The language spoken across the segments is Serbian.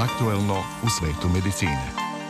Aktuelno u svetu medicine.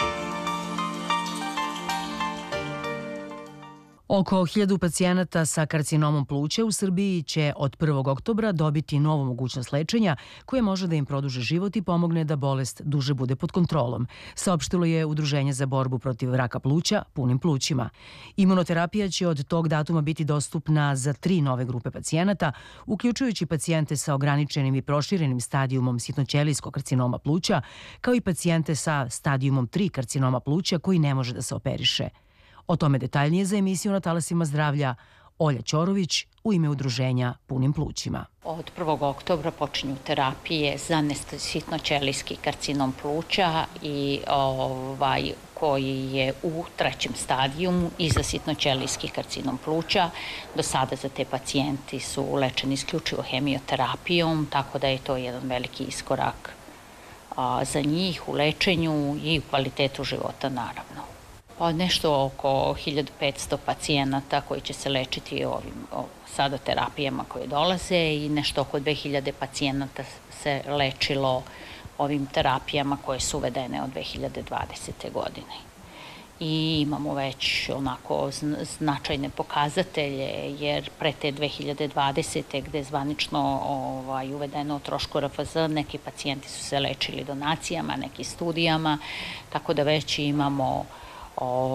Oko 1000 pacijenata sa karcinomom pluća u Srbiji će od 1. oktobra dobiti novu mogućnost lečenja koja može da im produži život i pomogne da bolest duže bude pod kontrolom, saopštilo je Udruženje za borbu protiv raka pluća punim plućima. Imunoterapija će od tog datuma biti dostupna za 3 nove grupe pacijenata, uključujući pacijente sa ograničenim i proširenim stadijumom sitnoćelijskog karcinoma pluća, kao i pacijente sa stadijumom 3 karcinoma pluća koji ne može da se operiše. O tome detaljnije za emisiju na talasima zdravlja Olja Ćorović u ime Udruženja punim plućima. Od 1. oktobra počinju terapije za sitnoćelijski karcinom pluća i koji je u 3. stadijumu i za sitnoćelijski karcinom pluća. Do sada za te pacijenti su lečeni isključivo hemioterapijom, tako da je to jedan veliki iskorak za njih u lečenju i u kvalitetu života naravno. Nešto oko 1500 pacijenata koji će se lečiti ovim sada terapijama koje dolaze i nešto oko 2000 pacijenata se lečilo ovim terapijama koje su uvedene od 2020. godine. I imamo već onako značajne pokazatelje, jer pre te 2020. gde je zvanično uvedeno o trošku RFZ, neki pacijenti su se lečili donacijama, neki studijama, tako da već imamo